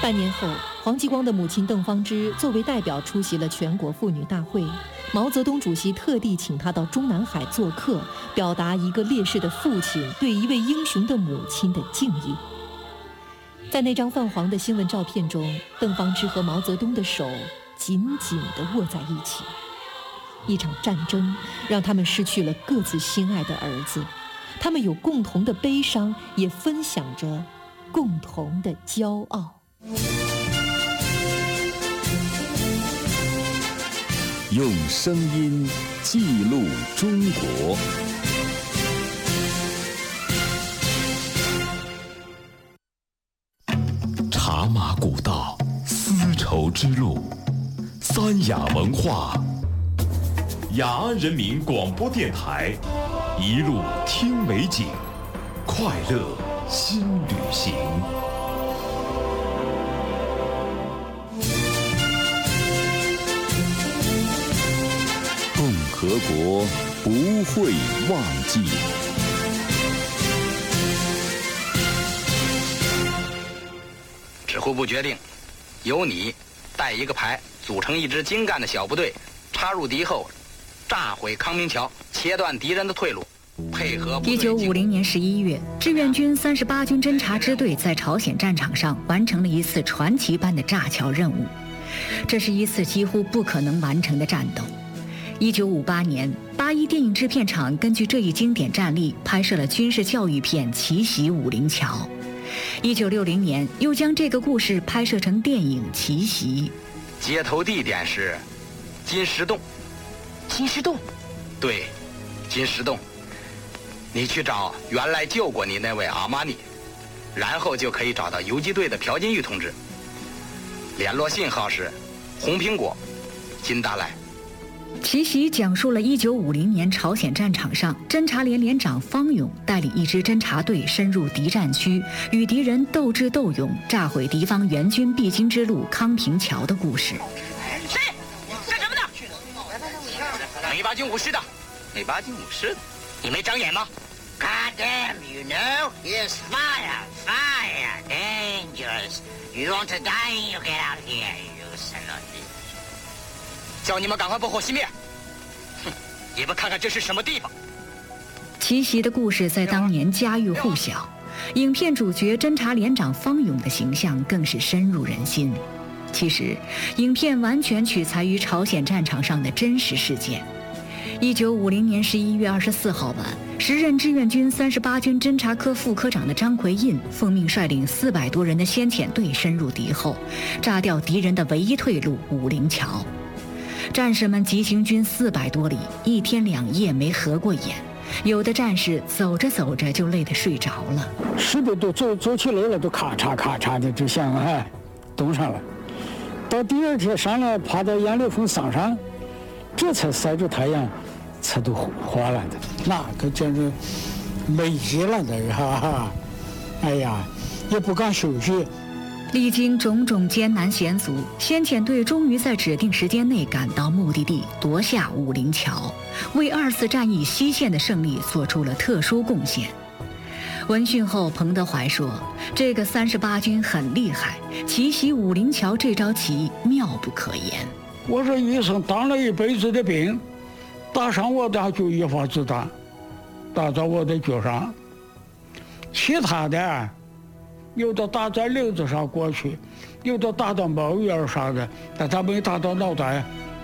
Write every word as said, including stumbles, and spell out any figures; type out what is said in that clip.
半年后，黄继光的母亲邓芳芝作为代表出席了全国妇女大会。毛泽东主席特地请她到中南海做客，表达一个烈士的父亲对一位英雄的母亲的敬意。在那张泛黄的新闻照片中，邓芳芝和毛泽东的手紧紧地握在一起。一场战争让他们失去了各自心爱的儿子，他们有共同的悲伤，也分享着共同的骄傲。 用声音记录中国。茶马古道，丝绸之路，三雅文化。雅安人民广播电台，一路听美景，快乐新旅行。共和国不会忘记。 指挥部决定，由你带一个排，组成一支精干的小部队，插入敌后，炸毁康明桥，切断敌人的退路，配合。 一九五零年十一月，志愿军三十八军侦察支队在朝鲜战场上完成了一次传奇般的炸桥任务，这是一次几乎不可能完成的战斗。一九五八年，八一电影制片厂根据这一经典战例拍摄了军事教育片《奇袭武陵桥》。一九六零年，又将这个故事拍摄成电影《奇袭》。 接头地点是金石洞。 金石洞？ 对，金石洞。你去找原来救过你那位阿玛尼，然后就可以找到游击队的朴金玉同志。联络信号是红苹果，金大赖。 奇袭讲述了一九五零年朝鲜战场上，侦察连连长方勇带领一支侦察队深入敌占区，与敌人斗智斗勇，炸毁敌方援军必经之路康平桥的故事。 谁？干什么的？ 美巴军武师的。美巴军武师的？ 你没长眼吗 God damn, you know, it's fire, fire, dangerous. You want to die, you get out here, you son of a bitch. 叫你们赶快不火熄灭！哼，你们看看这是什么地方？ 奇袭的故事在当年家喻户晓，影片主角侦察连长方勇的形象更是深入人心。其实，影片完全取材于朝鲜战场上的真实事件。一九五零年十一月二十四号晚，时任志愿军三十八军侦察科副科长的张奎印奉命率领四百多人的先遣队深入敌后，炸掉敌人的唯一退路武陵桥。战士们急行军四百多里，一天两夜没合过眼，有的战士走着走着就累得睡着了， 是的，都走走起来了，都咔嚓咔嚓的就像哎冻上了。到第二天上来，爬到杨柳峰山上，这才晒着太阳，才都化了的，那可简直美极了的哈哈！哎呀，也不敢休息。 历经种种艰难险阻，先遣队终于在指定时间内赶到目的地，夺下武陵桥，为二次战役西线的胜利做出了特殊贡献。闻讯后，彭德怀说：“这个三十八军很厉害，奇袭武陵桥这招棋妙不可言。” 我说医生当了一辈子的病，打伤我的就一发子弹，打到我的脚上，其他的。有的打在瘤子上过去，有的打到毛眼上的，但他没打到脑袋。